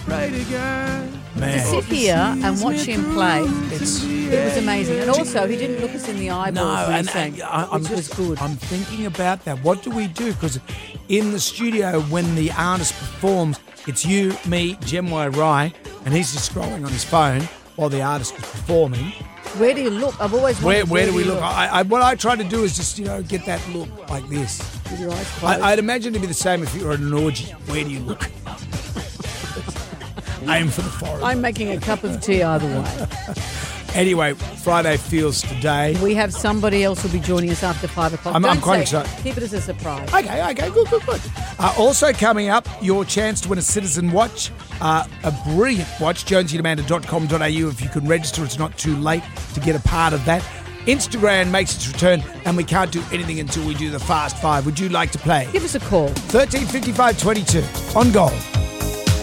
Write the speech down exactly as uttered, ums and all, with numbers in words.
Ready to go. Man. To sit here and watch him play, It's it was amazing. And also, he didn't look us in the eyeballs No, when he and, sang, and I, I'm which was just good. I'm thinking about that. What do we do? Because in the studio, when the artist performs, it's you, me, Gemway Rye, and he's just scrolling on his phone while the artist is performing. Where do you look? I've always Where wondered, where do we you look? I, I, what I try to do is just, you know, get that look like this. With your eyes closed. I, I'd imagine it'd be the same if you were at an orgy. Where do you look? Aim for the forehead. I'm making a cup of tea either way. Anyway, Friday Feels today. We have somebody else who'll be joining us after five o'clock. I'm- Don't I'm quite say- excited. Keep it as a surprise. Okay, okay, good, good, good. Uh, also coming up, your chance to win a Citizen Watch, uh, a brilliant watch, jonesy and amanda dot com dot a u. If you can register, it's not too late to get a part of that. Instagram makes its return, and we can't do anything until we do the Fast Five. Would you like to play? Give us a call. thirteen fifty-five twenty-two on Gold.